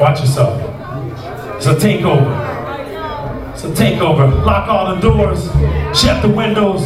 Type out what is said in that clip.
Watch yourself. It's a takeover. It's a takeover. Lock all the doors. Shut the windows.